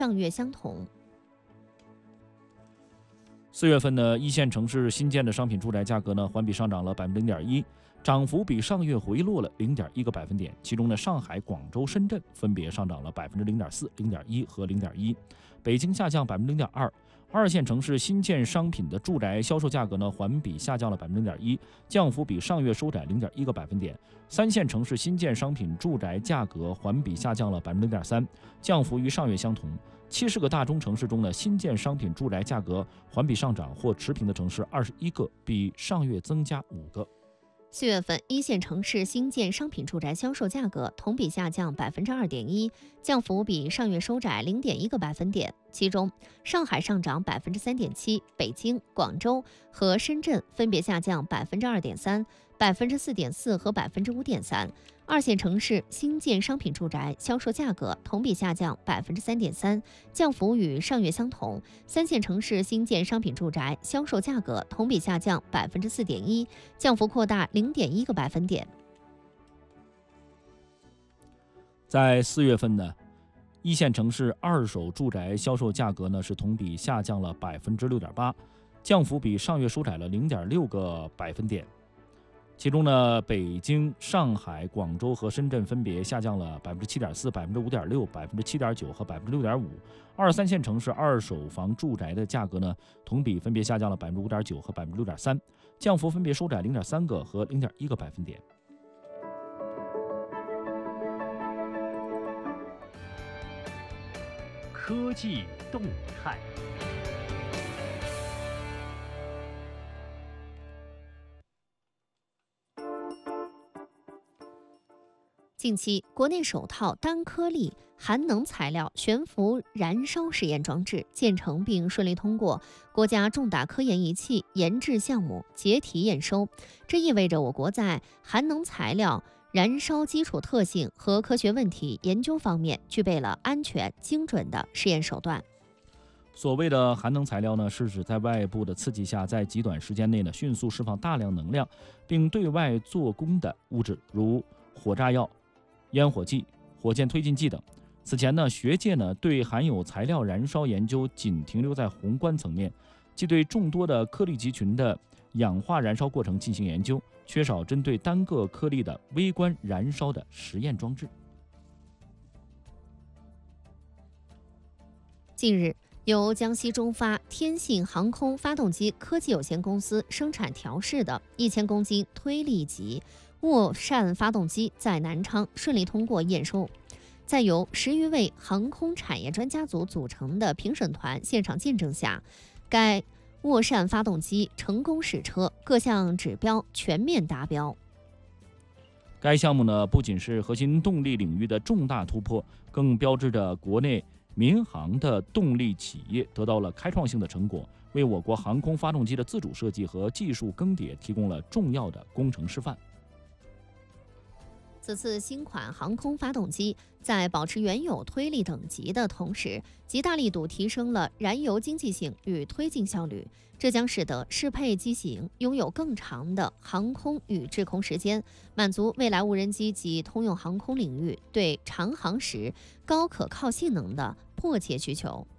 上月相同。 4月份呢，一线城市新建的商品住宅价格呢，环比上涨了0.1%，涨幅比上月回落了0.1个百分点。其中呢，上海、广州、深圳分别上涨了0.4%、0.1%和0.1%，北京下降0.2%。二线城市新建商品的住宅销售价格呢，环比下降了0.1%，降幅比上月收窄0.1个百分点。三线城市新建商品住宅价格环比下降了0.3%，降幅与上月相同。70个大中城市中呢，新建商品住宅价格环比上涨或持平的城市21个，比上月增加5个。 4月份，一线城市新建商品住宅销售价格同比下降2.1%，降幅比上月收窄0.1个百分点。其中，上海上涨3.7%，北京、广州和深圳分别下降2.3%、4.4%和5.3%。二线城市新建商品住宅销售价格同比下降3.3%，降幅与上月相同。三线城市新建商品住宅销售价格同比下降4.1%，降幅扩大0.1个百分点。 在4月份呢，一线城市二手住宅销售价格呢是同比下降了6.8%，降幅比上月收窄了0.6个百分点。其中呢，北京、上海、广州和深圳分别下降了7.4%、5.6%、7.9%和6.5%。二三线城市二手房住宅的价格呢，同比分别下降了5.9%和6.3%，降幅分别收窄0.3个和0.1个百分点。 科技动态。 近期，国内首套单颗粒含能材料悬浮燃烧实验装置建成并顺利通过国家重大科研仪器研制项目结题验收，这意味着我国在含能材料燃烧基础特性和科学问题研究方面具备了安全、精准的试验手段。 所谓的含能材料呢，是指在外部的刺激下，在极短时间内呢，迅速释放大量能量，并对外做功的物质，如火炸药、烟火剂、火箭推进剂等。此前呢，学界呢对含有材料燃烧研究仅停留在宏观层面，即对众多的颗粒集群的氧化燃烧过程进行研究，缺少针对单个颗粒的微观燃烧的实验装置。 近日，由江西中发天信航空发动机科技有限公司生产调试的1000公斤推力级涡扇发动机在南昌顺利通过验收。在由10余位航空产业专家组组成的评审团现场见证下，该涡扇发动机成功试车，各项指标全面达标。 该项目呢，不仅是核心动力领域的重大突破，更标志着国内民航的动力企业得到了开创性的成果，为我国航空发动机的自主设计和技术更迭提供了重要的工程示范。 此次新款航空发动机在保持原有推力等级的同时，极大力度提升了燃油经济性与推进效率，这将使得适配机型拥有更长的航空与滞空时间，满足未来无人机及通用航空领域对长航时高可靠性能的迫切需求。